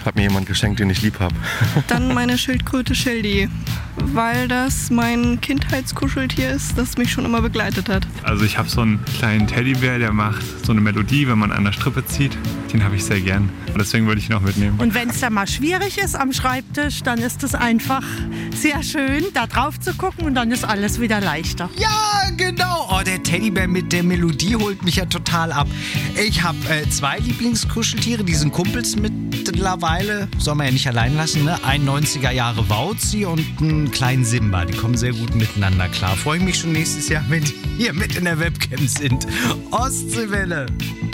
Hat mir jemand geschenkt, den ich lieb habe. Dann meine Schildkröte Schildi, weil das mein Kindheitskuscheltier ist, das mich schon immer begleitet hat. Also ich habe so einen kleinen Teddybär, der macht so eine Melodie, wenn man an der Strippe zieht. Den habe ich sehr gern und deswegen würde ich ihn auch mitnehmen. Und wenn es dann mal schwierig ist am Schreibtisch, dann ist es einfach sehr schön, da drauf zu gucken und dann ist alles wieder leichter. Ja, genau. Oh, der Teddybär mit der Melodie holt mich ja total ab. Ich habe 2 Lieblingskuscheltiere, die sind Kumpels mittlerweile. Soll man ja nicht allein lassen, ne? Ein 90er Jahre Wauzi und einen kleinen Simba. Die kommen sehr gut miteinander klar. Freue ich mich schon nächstes Jahr, wenn die hier mit in der Webcam sind. Ostseewelle.